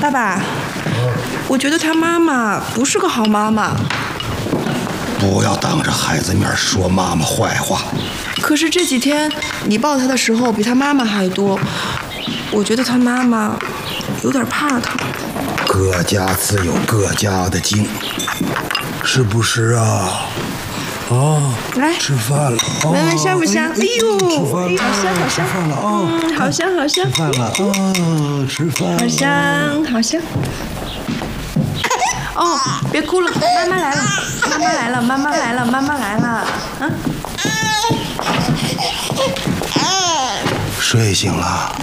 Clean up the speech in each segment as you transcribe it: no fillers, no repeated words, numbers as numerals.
爸爸，我觉得他妈妈不是个好妈妈。 不要当着孩子面说妈妈坏话。 可是这几天你抱他的时候比他妈妈还多，我觉得他妈妈有点怕他。 各家自有各家的经，是不是啊？啊， 来吃饭了， 闻闻香不香？哎呦， 吃饭了， 好香好香， 吃饭了啊！ 好香好香， 吃饭了啊！吃饭了， 好香好香。哦，别哭了，妈妈来了，妈妈来了，妈妈来了，妈妈来了，啊！ 睡醒了。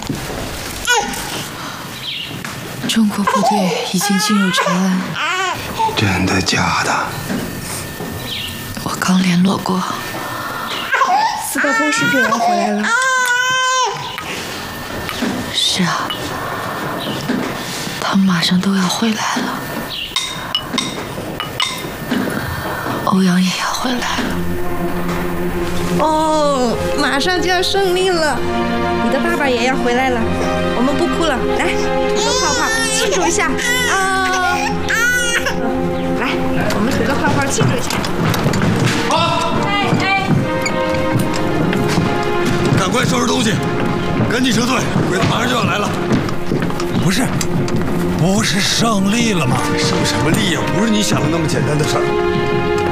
中国部队已经进入长安。 真的假的？ 我刚联络过。 四道风是不是也要回来了？ 是啊，他们马上都要回来了。欧阳也要回来了。 哦，马上就要胜利了，你的爸爸也要回来了，我们不哭了，来，吐个泡泡庆祝一下啊！来，我们吐个泡泡庆祝一下。 好，赶快收拾东西，赶紧撤退，鬼子马上就要来了。 不是胜利了吗？ 胜什么利呀？不是你想的那么简单的事儿。